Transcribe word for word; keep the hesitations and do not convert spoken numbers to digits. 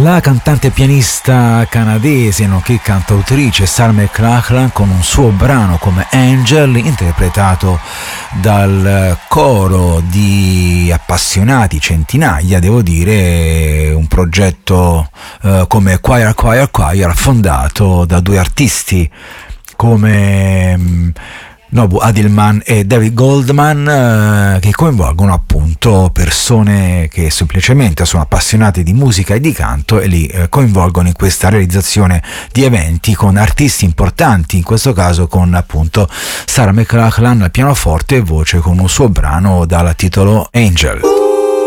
La cantante e pianista canadese nonché cantautrice Sarah McLachlan con un suo brano come Angel, interpretato dal coro di appassionati, centinaia devo dire, un progetto eh, come Choir Choir Choir fondato da due artisti come mh, Nobu Adilman e David Goldman, eh, che coinvolgono appunto persone che semplicemente sono appassionate di musica e di canto e li eh, coinvolgono in questa realizzazione di eventi con artisti importanti, in questo caso con appunto Sarah McLachlan al pianoforte e voce con un suo brano dal titolo Angel.